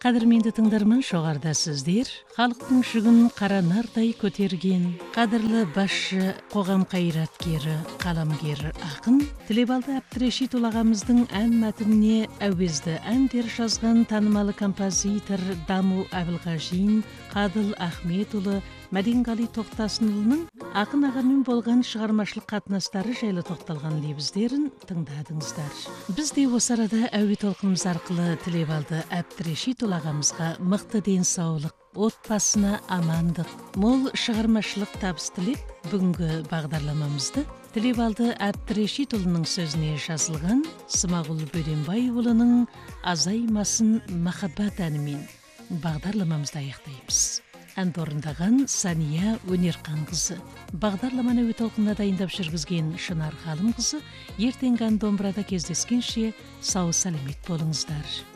Кадырменді тыңдарман, шоғарда сіздер халықтың жүгін қара нардай көтерген қадірлі басшы, қоғам қайраткері, қаламгер ақын Тілебалды Әбдірешит ағамыздың ән мәтініне әуезді әндер жазған танымалы композитор Даму Әбілғажин, Қадыл Ахметұлы, Мәденғали Тоқтасынұлының ақын ағамен болған шығармашылық қатынастары жайлы тоқталған лебіздерін тыңдадыңыздар. Біз де осы арада әуе толқынымыз арқылы Тілебалды Әбдірешит ағамызға мықты денсаулық, отбасына амандық, мол шығармашылық табыс тілеп, бүгінгі бағдарламамызды Тілебалды Әбдірешит ұлының сөзіне жазылған Смағұл Бөденбайұлының Азаймасын махаббат әнімен бағдарламамызды аяқтаймыз. Әнді орындаған Сания Өнерқанқызы. Бағдарламаны әуе толқынына дайындап жүргізген Шынар Ғалымқызы. Ертеңгі ән домбырада кездескенше сау сәлемет болыңыздар.